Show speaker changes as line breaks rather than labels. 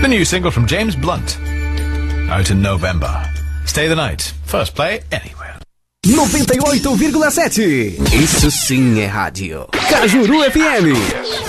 The new single from James Blunt. Out in November. Stay the night. First play anywhere.
98,7. Isso sim é rádio. Cajuru FM.